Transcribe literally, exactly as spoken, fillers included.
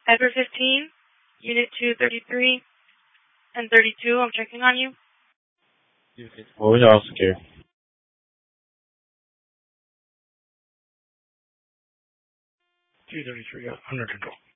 Edward fifteen, Unit two thirty-three and thirty-two, I'm checking on you. What was your secure? two thirty-three, under control.